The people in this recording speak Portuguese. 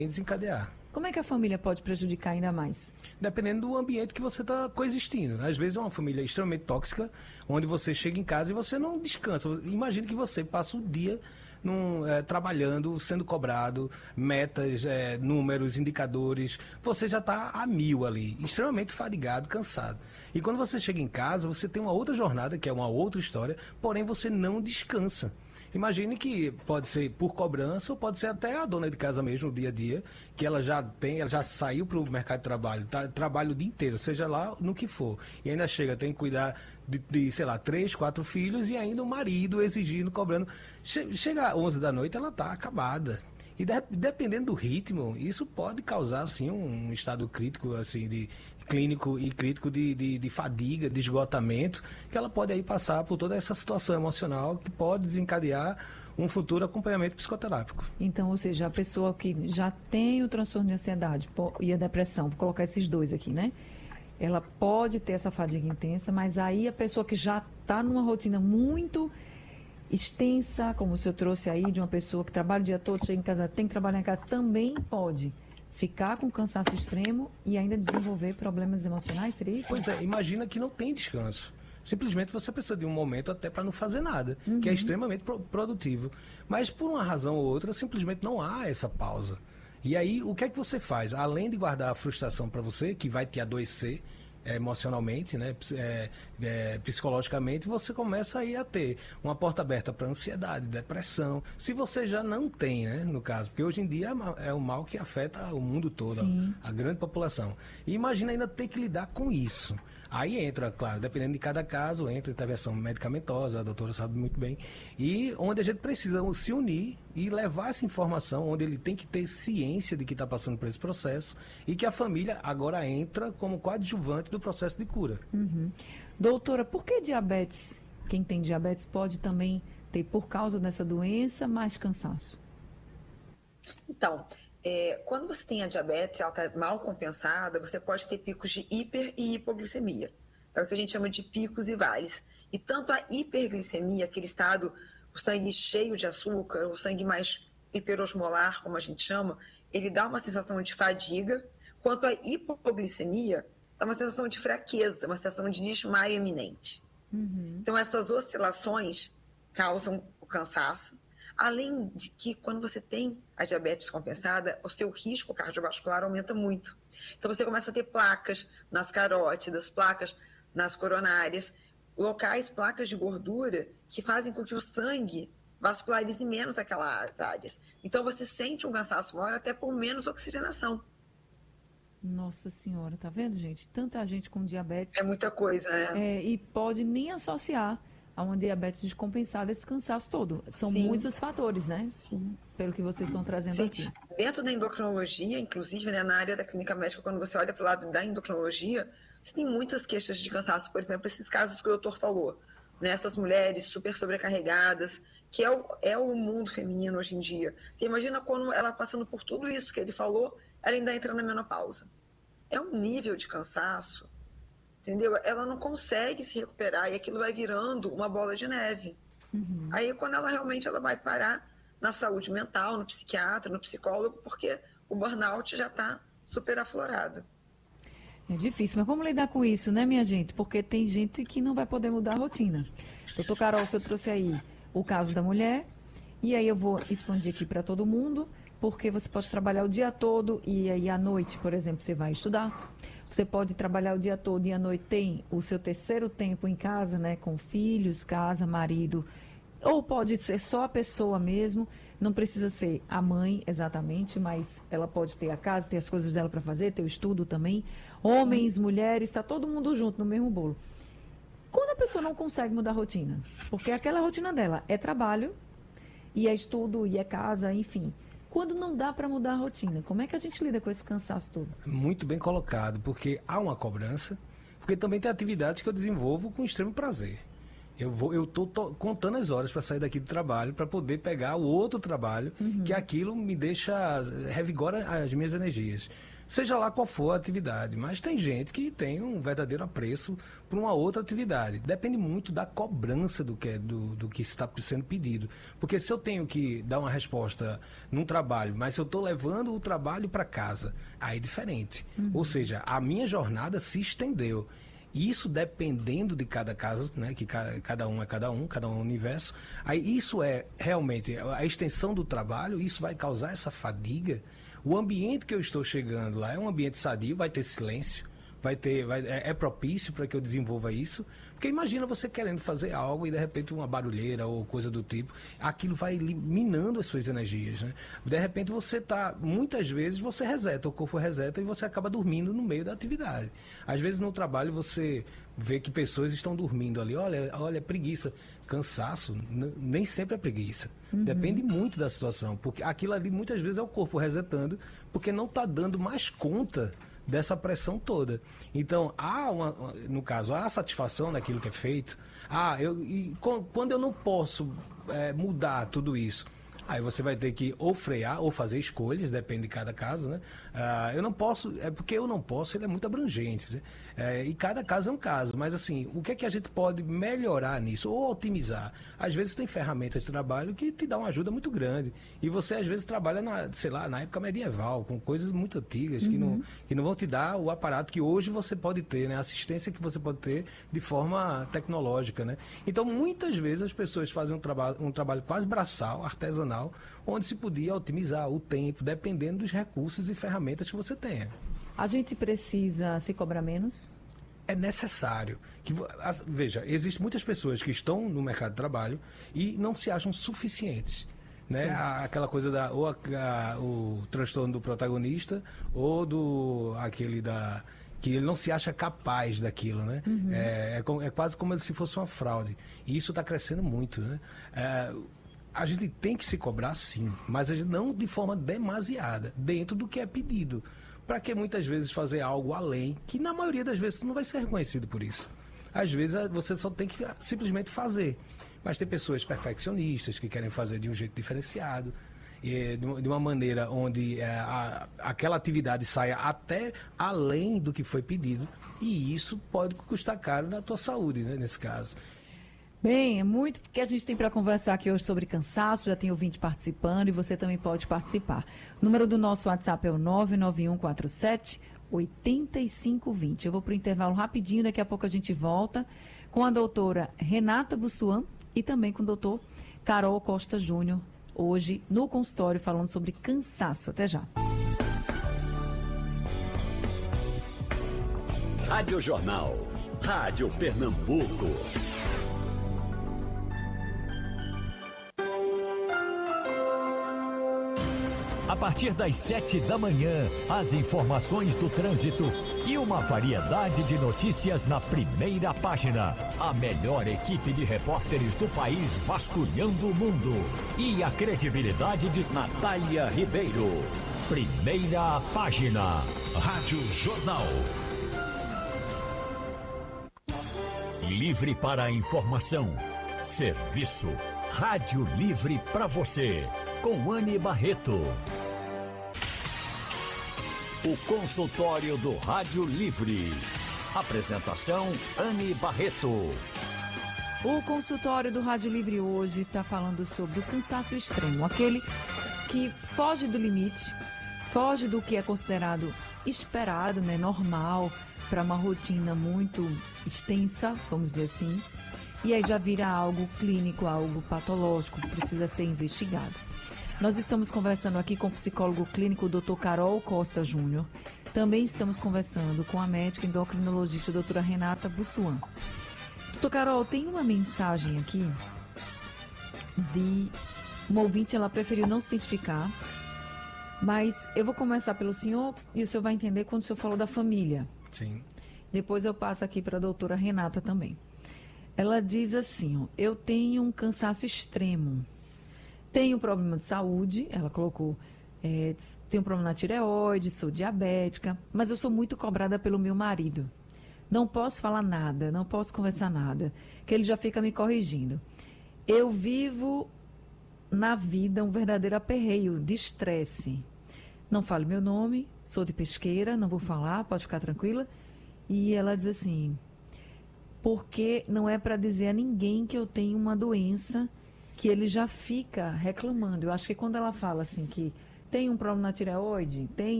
desencadear. Como é que a família pode prejudicar ainda mais? Dependendo do ambiente que você está coexistindo. Às vezes é uma família extremamente tóxica, onde você chega em casa e você não descansa. Imagine que você passa o dia trabalhando, sendo cobrado, metas, números, indicadores. Você já está a mil ali, extremamente fadigado, cansado. E quando você chega em casa, você tem uma outra jornada, que é uma outra história, porém você não descansa. Imagine que pode ser por cobrança ou pode ser até a dona de casa mesmo, no dia a dia, que ela já saiu para o mercado de trabalho, trabalha o dia inteiro, seja lá no que for. E ainda chega, tem que cuidar sei lá, 3, 4 filhos e ainda o marido exigindo, cobrando. Chega às 11 da noite, ela está acabada. E dependendo do ritmo, isso pode causar assim um estado crítico assim de clínico e crítico de fadiga, de esgotamento, que ela pode aí passar por toda essa situação emocional que pode desencadear um futuro acompanhamento psicoterápico. Então, ou seja, a pessoa que já tem o transtorno de ansiedade e a depressão, vou colocar esses dois aqui, né? Ela pode ter essa fadiga intensa, mas aí a pessoa que já está numa rotina muito extensa, como o senhor trouxe aí, de uma pessoa que trabalha o dia todo, chega em casa, tem que trabalhar em casa, também pode ficar com cansaço extremo e ainda desenvolver problemas emocionais, seria isso? Pois é, imagina que não tem descanso. Simplesmente você precisa de um momento até para não fazer nada, que é extremamente produtivo. Mas por uma razão ou outra, simplesmente não há essa pausa. E aí, o que é que você faz? Além de guardar a frustração para você, que vai te adoecer emocionalmente, né, psicologicamente, você começa aí a ter uma porta aberta para ansiedade, depressão. Se você já não tem, né, no caso, porque hoje em dia é um mal que afeta o mundo todo, a grande população. E imagina ainda ter que lidar com isso. Aí entra, claro, dependendo de cada caso, entra intervenção medicamentosa, a doutora sabe muito bem, e onde a gente precisa se unir e levar essa informação, onde ele tem que ter ciência de que está passando por esse processo e que a família agora entra como coadjuvante do processo de cura. Doutora, por que diabetes? Quem tem diabetes pode também ter, por causa dessa doença, mais cansaço? Então, quando você tem a diabetes, ela está mal compensada, você pode ter picos de hiper e hipoglicemia. É o que a gente chama de picos e vales. E tanto a hiperglicemia, aquele estado, o sangue cheio de açúcar, o sangue mais hiperosmolar, como a gente chama, ele dá uma sensação de fadiga, quanto a hipoglicemia, dá uma sensação de fraqueza, uma sensação de desmaio iminente. Então, essas oscilações causam o cansaço, além de que quando você tem a diabetes compensada, o seu risco cardiovascular aumenta muito. Então você começa a ter placas nas carótidas, placas nas coronárias, locais, placas de gordura que fazem com que o sangue vascularize menos aquelas áreas. Então você sente um cansaço maior até por menos oxigenação. Nossa Senhora, tá vendo, gente? Tanta gente com diabetes É muita coisa, né? e pode nem associar a uma diabetes descompensada esse cansaço todo. São Sim. muitos fatores, né? Sim. Pelo que vocês estão trazendo Sim. aqui. Dentro da endocrinologia, inclusive, né, na área da clínica médica, quando você olha para o lado da endocrinologia, você tem muitas queixas de cansaço. Por exemplo, esses casos que o doutor falou, né, essas mulheres super sobrecarregadas, que é o mundo feminino hoje em dia. Você imagina quando ela passando por tudo isso que ele falou, ela ainda entra na menopausa. É um nível de cansaço, entendeu? Ela não consegue se recuperar e aquilo vai virando uma bola de neve. Aí, quando ela vai parar na saúde mental, no psiquiatra, no psicólogo, porque o burnout já está super aflorado. É difícil, mas como lidar com isso, né, minha gente? Porque tem gente que não vai poder mudar a rotina. Doutor Carol, o senhor trouxe aí o caso da mulher, e aí eu vou expandir aqui para todo mundo, porque você pode trabalhar o dia todo e aí à noite, por exemplo, você vai estudar. Você pode trabalhar o dia todo e à noite tem o seu terceiro tempo em casa, né, com filhos, casa, marido. Ou pode ser só a pessoa mesmo, não precisa ser a mãe exatamente, mas ela pode ter a casa, ter as coisas dela para fazer, ter o estudo também. Homens, mulheres, está todo mundo junto no mesmo bolo. Quando a pessoa não consegue mudar a rotina, porque aquela rotina dela é trabalho, e é estudo, e é casa, enfim. Quando não dá para mudar a rotina, como é que a gente lida com esse cansaço todo? Muito bem colocado, porque há uma cobrança, porque também tem atividades que eu desenvolvo com extremo prazer. Eu tô contando as horas para sair daqui do trabalho, para poder pegar o outro trabalho, que aquilo me deixa, revigora as minhas energias. Seja lá qual for a atividade, mas tem gente que tem um verdadeiro apreço por uma outra atividade. Depende muito da cobrança do que está sendo pedido. Porque se eu tenho que dar uma resposta num trabalho, mas se eu estou levando o trabalho para casa, aí é diferente. Ou seja, a minha jornada se estendeu. Isso dependendo de cada caso, né, que cada um é um universo. Aí isso é realmente a extensão do trabalho, isso vai causar essa fadiga. O ambiente que eu estou chegando lá é um ambiente sadio, vai ter silêncio, é propício para que eu desenvolva isso. Porque imagina você querendo fazer algo e de repente uma barulheira ou coisa do tipo, aquilo vai minando as suas energias, né? De repente muitas vezes você reseta, o corpo reseta e você acaba dormindo no meio da atividade. Às vezes no trabalho você vê que pessoas estão dormindo ali, olha, preguiça, cansaço, nem sempre é preguiça. Depende muito da situação, porque aquilo ali muitas vezes é o corpo resetando, porque não está dando mais conta dessa pressão toda. Então, no caso, há satisfação naquilo que é feito. Quando eu não posso mudar tudo isso, aí você vai ter que ou frear ou fazer escolhas, depende de cada caso, né? Eu não posso, porque eu não posso, ele é muito abrangente, né? E cada caso é um caso, mas assim, o que é que a gente pode melhorar nisso, ou otimizar? Às vezes tem ferramentas de trabalho que te dão uma ajuda muito grande, e você às vezes trabalha na época medieval, com coisas muito antigas, que não vão te dar o aparato que hoje você pode ter, né? A assistência que você pode ter de forma tecnológica, né? Então, muitas vezes as pessoas fazem um trabalho quase braçal, artesanal, onde se podia otimizar o tempo, dependendo dos recursos e ferramentas que você tenha. A gente precisa se cobrar menos? É necessário. Veja, existem muitas pessoas que estão no mercado de trabalho e não se acham suficientes. Né? Aquela coisa o transtorno do protagonista ou que ele não se acha capaz daquilo, né? É quase como se fosse uma fraude. E isso está crescendo muito, né? A gente tem que se cobrar sim, mas a gente não de forma demasiada, dentro do que é pedido. Para que muitas vezes fazer algo além, que na maioria das vezes não vai ser reconhecido por isso. Às vezes você só tem que simplesmente fazer. Mas tem pessoas perfeccionistas que querem fazer de um jeito diferenciado, de uma maneira onde aquela atividade saia até além do que foi pedido. E isso pode custar caro na tua saúde, né, nesse caso. Bem, é muito que a gente tem para conversar aqui hoje sobre cansaço, já tem ouvinte participando e você também pode participar. O número do nosso WhatsApp é o 99147-8520. Eu vou para o intervalo rapidinho, daqui a pouco a gente volta com a doutora Renata Bussuan e também com o doutor Carol Costa Júnior, hoje no consultório falando sobre cansaço. Até já. Rádio Jornal, Rádio Pernambuco. A partir das 7 da manhã, as informações do trânsito e uma variedade de notícias na primeira página. A melhor equipe de repórteres do país vasculhando o mundo. E a credibilidade de Natália Ribeiro. Primeira página. Rádio Jornal. Livre para a informação. Serviço. Rádio Livre para você. Com Anne Barreto. O consultório do Rádio Livre. Apresentação, Anne Barreto. O consultório do Rádio Livre hoje está falando sobre o cansaço extremo. Aquele que foge do limite, foge do que é considerado esperado, né, normal, para uma rotina muito extensa, vamos dizer assim. E aí já vira algo clínico, algo patológico, que precisa ser investigado. Nós estamos conversando aqui com o psicólogo clínico, o Dr. Carol Costa Júnior. Também estamos conversando com a médica endocrinologista, doutora Renata Bussuan. Doutor Carol, tem uma mensagem aqui de uma ouvinte, ela preferiu não se identificar, mas eu vou começar pelo senhor e o senhor vai entender quando o senhor falou da família. Sim. Depois eu passo aqui para a doutora Renata também. Ela diz assim, ó, eu tenho um cansaço extremo. Tenho problema de saúde, ela colocou, tenho problema na tireoide, sou diabética, mas eu sou muito cobrada pelo meu marido. Não posso falar nada, não posso conversar nada, que ele já fica me corrigindo. Eu vivo na vida um verdadeiro aperreio de estresse. Não fale meu nome, sou de Pesqueira, não vou falar, pode ficar tranquila. E ela diz assim, porque não é para dizer a ninguém que eu tenho uma doença, que ele já fica reclamando. Eu acho que quando ela fala assim que tem um problema na tireoide, tem